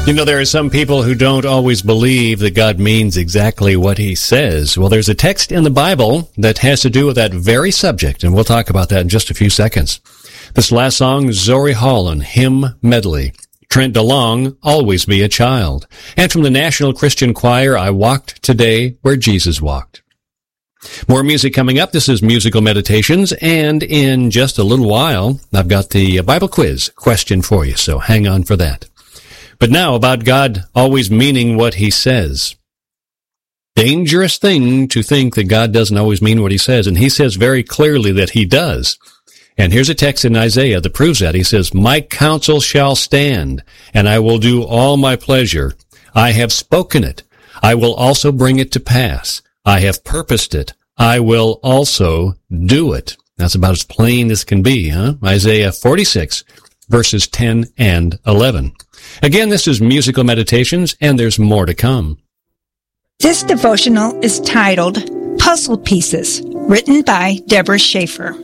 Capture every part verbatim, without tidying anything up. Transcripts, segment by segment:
You know, there are some people who don't always believe that God means exactly what he says. Well, there's a text in the Bible that has to do with that very subject, and we'll talk about that in just a few seconds. This last song, Zori Holland, Hymn Medley. Trent DeLong, Always Be a Child. And from the National Christian Choir, I Walked Today Where Jesus Walked. More music coming up. This is Musical Meditations, and in just a little while, I've got the Bible quiz question for you, so hang on for that. But now about God always meaning what he says. Dangerous thing to think that God doesn't always mean what he says, and he says very clearly that he does. And here's a text in Isaiah that proves that. He says, "My counsel shall stand, and I will do all my pleasure. I have spoken it. I will also bring it to pass. I have purposed it. I will also do it." That's about as plain as can be, huh? Isaiah forty-six, verses ten and eleven. Again, this is Musical Meditations, and there's more to come. This devotional is titled Puzzle Pieces, written by Deborah Schaefer.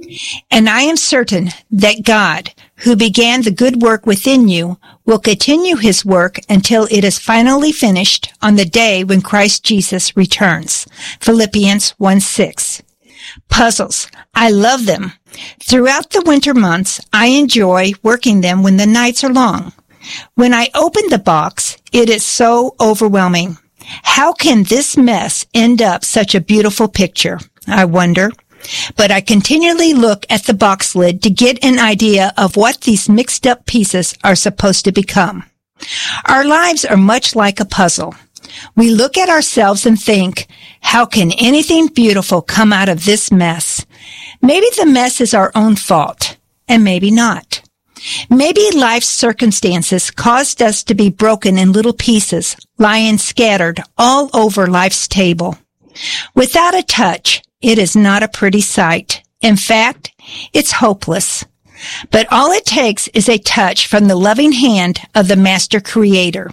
And I am certain that God, who began the good work within you, will continue his work until it is finally finished on the day when Christ Jesus returns. Philippians one six. Puzzles. I love them. Throughout the winter months, I enjoy working them when the nights are long. When I open the box, it is so overwhelming. How can this mess end up such a beautiful picture? I wonder. But I continually look at the box lid to get an idea of what these mixed up pieces are supposed to become. Our lives are much like a puzzle. We look at ourselves and think, how can anything beautiful come out of this mess? Maybe the mess is our own fault, and maybe not. Maybe life's circumstances caused us to be broken in little pieces, lying scattered all over life's table. Without a touch, it is not a pretty sight. In fact, it's hopeless. But all it takes is a touch from the loving hand of the Master Creator.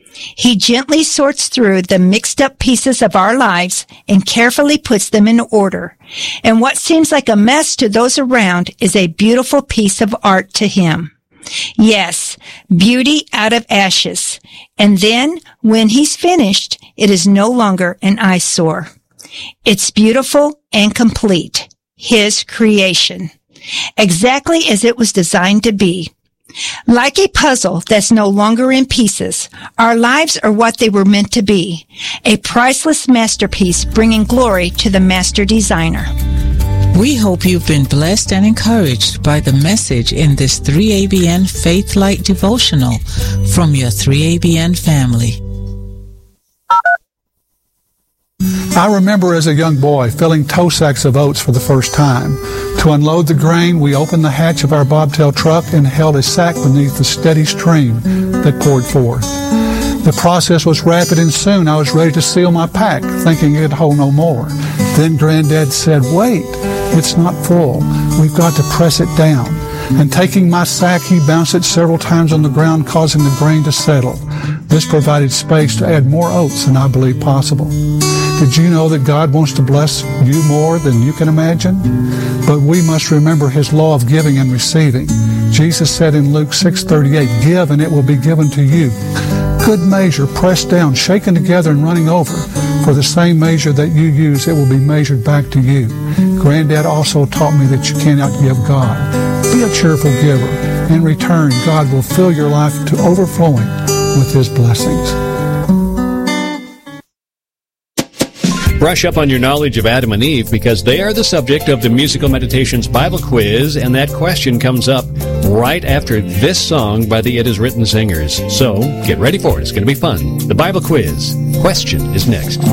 He gently sorts through the mixed up pieces of our lives and carefully puts them in order. And what seems like a mess to those around is a beautiful piece of art to him. Yes, beauty out of ashes. And then, when he's finished, it is no longer an eyesore. It's beautiful and complete. His creation. Exactly as it was designed to be. Like a puzzle that's no longer in pieces, our lives are what they were meant to be. A priceless masterpiece bringing glory to the master designer. We hope you've been blessed and encouraged by the message in this three A B N Faith Light devotional from your three A B N family. I remember as a young boy filling tow sacks of oats for the first time. To unload the grain, we opened the hatch of our bobtail truck and held a sack beneath the steady stream that poured forth. The process was rapid, and soon I was ready to seal my pack, thinking it'd hold no more. Then Granddad said, "Wait, it's not full. We've got to press it down." And taking my sack, he bounced it several times on the ground, causing the grain to settle. This provided space to add more oats than I believed possible. Did you know that God wants to bless you more than you can imagine? But we must remember his law of giving and receiving. Jesus said in Luke six thirty-eight, "Give and it will be given to you. Good measure, pressed down, shaken together and running over. For the same measure that you use, it will be measured back to you." Granddad also taught me that you cannot give God. Be a cheerful giver. In return, God will fill your life to overflowing with his blessings. Brush up on your knowledge of Adam and Eve, because they are the subject of the Musical Meditations Bible quiz, and that question comes up right after this song by the It Is Written singers. So get ready for it. It's going to be fun. The Bible quiz question is next.